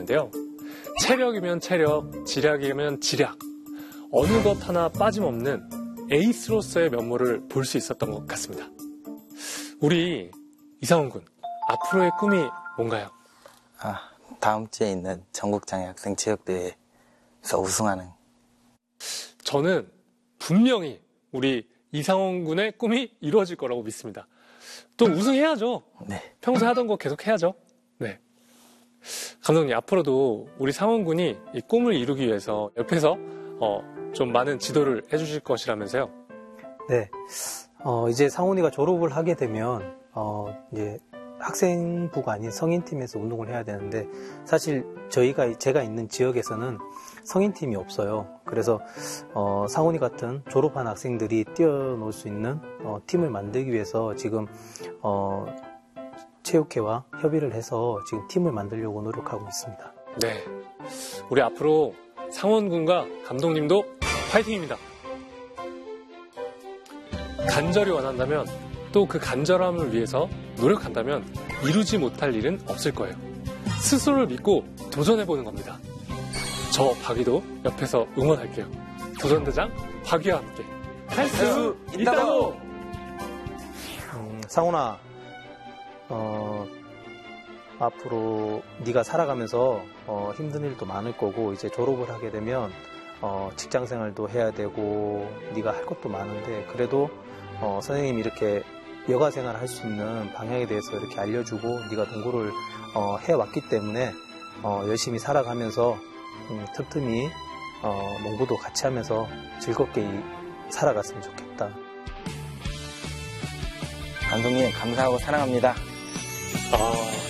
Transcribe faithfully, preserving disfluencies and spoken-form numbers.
있는데요. 체력이면 체력, 지략이면 지략, 어느 것 하나 빠짐없는 에이스로서의 면모를 볼 수 있었던 것 같습니다. 우리 이상훈 군, 앞으로의 꿈이 뭔가요? 아, 다음 주에 있는 전국장애 학생 체육대회에서 우승하는. 저는 분명히 우리 이상훈 군의 꿈이 이루어질 거라고 믿습니다. 또 우승해야죠. 네. 평소에 하던 거 계속 해야죠. 네. 감독님, 앞으로도 우리 상훈 군이 이 꿈을 이루기 위해서 옆에서 어, 좀 많은 지도를 해주실 것이라면서요? 네. 어, 이제 상훈이가 졸업을 하게 되면, 어, 이제 학생부가 아닌 성인팀에서 운동을 해야 되는데, 사실 저희가, 제가 있는 지역에서는 성인팀이 없어요. 그래서, 어, 상훈이 같은 졸업한 학생들이 뛰어놀 수 있는, 어, 팀을 만들기 위해서 지금, 어, 체육회와 협의를 해서 지금 팀을 만들려고 노력하고 있습니다. 네. 우리 앞으로 상훈 군과 감독님도 파이팅입니다. 간절히 원한다면, 또 그 간절함을 위해서 노력한다면 이루지 못할 일은 없을 거예요. 스스로를 믿고 도전해보는 겁니다. 저 박이도 옆에서 응원할게요. 도전대장 박이와 함께 할 수 있다고! 음, 상훈아, 어, 앞으로 네가 살아가면서 어, 힘든 일도 많을 거고, 이제 졸업을 하게 되면 어, 직장 생활도 해야 되고 네가 할 것도 많은데, 그래도 어, 선생님이 이렇게 여가 생활을 할 수 있는 방향에 대해서 이렇게 알려주고 네가 동고를 어, 해왔기 때문에 어, 열심히 살아가면서 음, 틈틈이 어, 농구도 같이 하면서 즐겁게 살아갔으면 좋겠다. 감독님 감사하고 사랑합니다. 아...